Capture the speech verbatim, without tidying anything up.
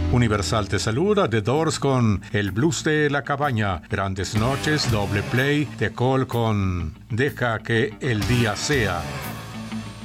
Universal te saluda, The Doors con El Blues de la Cabaña, Grandes Noches, Doble Play, The Call con Deja que el día sea.